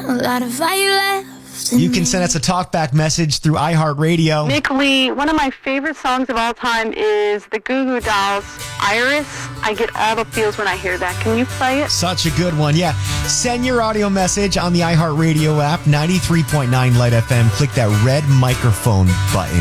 a lot of fire left. You can send us a talkback message through iHeartRadio. Nick Lee, one of my favorite songs of all time is the Goo Goo Dolls' Iris. I get all the feels when I hear that. Can you play it? Such a good one, yeah. Send your audio message on the iHeartRadio app, 93.9 Light FM. Click that red microphone button.